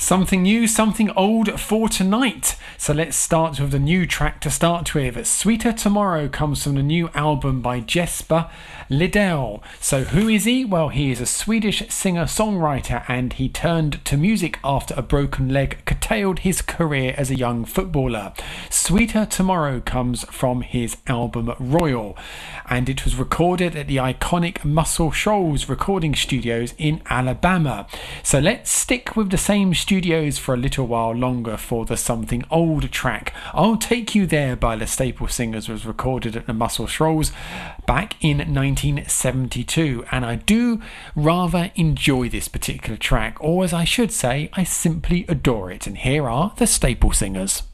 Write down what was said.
Something new, something old for tonight. So let's start with the new track to start with. Sweeter Tomorrow comes from the new album by Jesper Lidell. So who is he? Well, he is a Swedish singer-songwriter, and he turned to music after a broken leg curtailed his career as a young footballer. Sweeter Tomorrow comes from his album Royal, and it was recorded at the iconic Muscle Shoals recording studios in Alabama. So let's stick with the same studios for a little while longer for the Something Old track. I'll Take You There by the Staple Singers was recorded at the Muscle Shoals back in 1972, and I do rather enjoy this particular track, or as I should say, I simply adore it. And here are the Staple Singers.